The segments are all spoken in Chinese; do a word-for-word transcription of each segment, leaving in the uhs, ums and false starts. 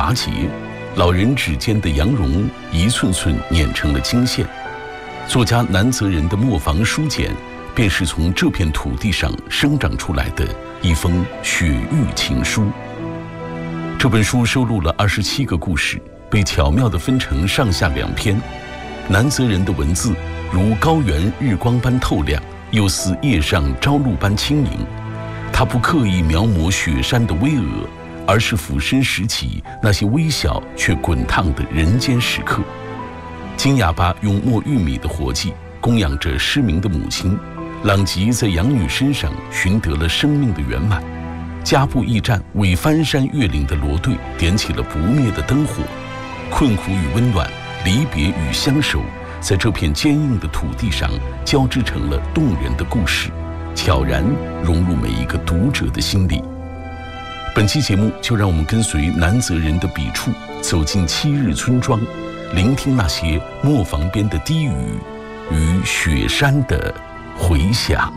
华洁，老人指尖的羊绒一寸寸碾成了金线。作家南泽人的磨坊书简，便是从这片土地上生长出来的一封雪域情书。这本书收录了二十七个故事，被巧妙地分成上下两篇。南泽人的文字如高原日光般透亮，又似夜上朝露般轻盈。他不刻意描摹雪山的巍峨，而是俯身拾起那些微小却滚烫的人间时刻。金哑巴用磨玉米的活计供养着失明的母亲，朗吉在养女身上寻得了生命的圆满。加布驿站为翻山越岭的罗队点起了不灭的灯火。困苦与温暖，离别与相守，在这片坚硬的土地上交织成了动人的故事，悄然融入每一个读者的心里。本期节目就让我们跟随南泽人的笔触，走进七日村庄，聆听那些磨坊边的低语与雪山的回响。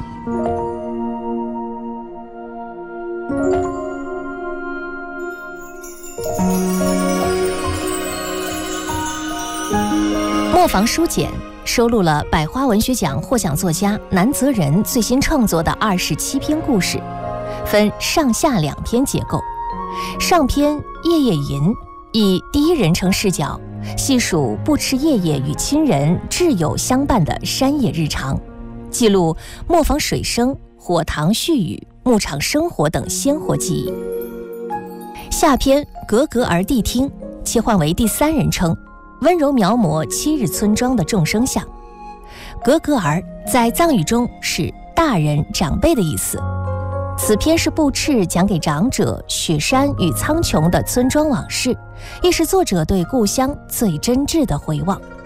磨坊书简收录了百花文学奖获奖作家南泽人最新创作的二十七篇故事，分上下两篇结构。上篇《夜夜吟》以第一人称视角细数不吃夜夜与亲人挚友相伴的山野日常，记录磨坊水声、火塘絮语、牧场生活等鲜活记忆。下篇《格格儿谛听》切换为第三人称，温柔描摹七日村庄的众生相。格格儿在藏语中是大人长辈的意思。此篇是布赤讲给长者雪山与苍穹的村庄往事，亦是作者对故乡最真挚的回望。